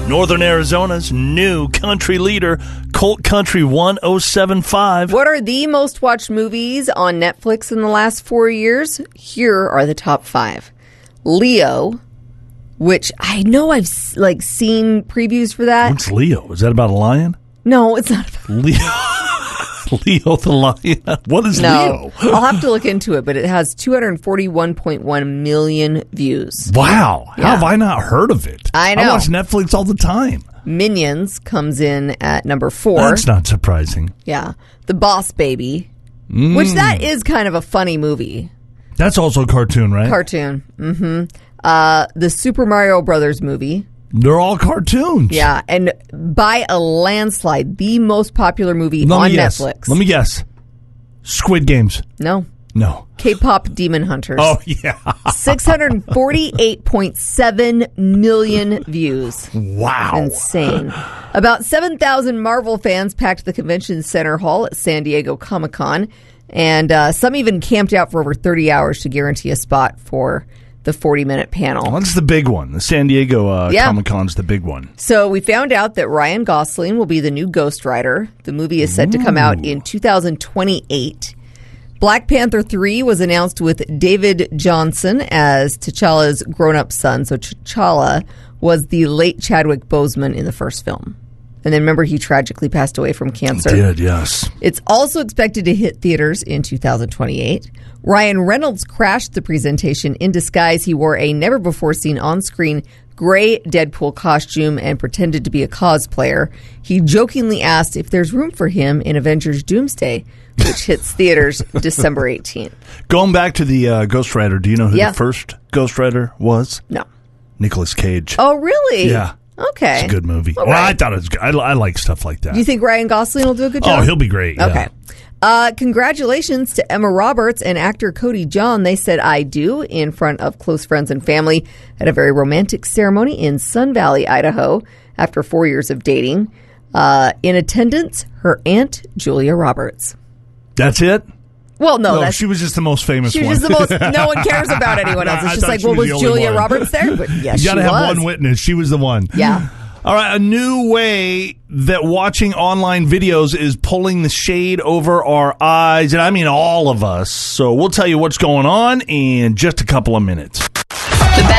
Northern Arizona's new country leader, Colt Country 1075. What are the most watched movies on Netflix in the last 4 years? Here are the top 5. Leo, which I know I've seen previews for that. What's Leo? Is that about a lion? No, it's not about Leo. Leo the lion. What is Leo? I'll have to look into it, but it has 241.1 million views. Wow. Yeah. How have I not heard of it? I know. I watch Netflix all the time. Minions comes in at number 4. That's not surprising. Yeah. The Boss Baby, which that is kind of a funny movie. That's also a cartoon, right? Cartoon. The Super Mario Brothers movie. They're all cartoons. Yeah, and by a landslide, the most popular movie on Netflix. Let me guess. Squid Games. No. K-pop Demon Hunters. Oh, yeah. 648.7 million views. Wow. Insane. About 7,000 Marvel fans packed the convention center hall at San Diego Comic-Con, and some even camped out for over 30 hours to guarantee a spot for the 40-minute panel. That's the big one. The San Diego Comic-Con's the big one. So we found out that Ryan Gosling will be the new Ghost Rider. The movie is set to come out in 2028. Black Panther 3 was announced with David Johnson as T'Challa's grown-up son. So T'Challa was the late Chadwick Boseman in the first film. And then remember, he tragically passed away from cancer. He did, yes. It's also expected to hit theaters in 2028. Ryan Reynolds crashed the presentation. In disguise, he wore a never-before-seen on-screen gray Deadpool costume and pretended to be a cosplayer. He jokingly asked if there's room for him in Avengers Doomsday, which hits theaters December 18th. Going back to the Ghost Rider, do you know who the first Ghost Rider was? No. Nicolas Cage. Oh, really? Yeah. Okay. It's a good movie. All Well, right. I thought it was good. I like stuff like that. Do you think Ryan Gosling will do a good job? Oh, he'll be great. Yeah. Okay. Congratulations to Emma Roberts and actor Cody John. They said "I do" in front of close friends and family at a very romantic ceremony in Sun Valley, Idaho, after 4 years of dating. In attendance, her aunt, Julia Roberts. That's it? Well, no, she was just the most famous she one. was just the most. No one cares about anyone else. It's I just thought like, she well, was was the only Julia one. Roberts there? But yes, you got to she have was. one witness. She was the one. Yeah. All right, a new way that watching online videos is pulling the shade over our eyes, and I mean all of us. So we'll tell you what's going on in just a couple of minutes.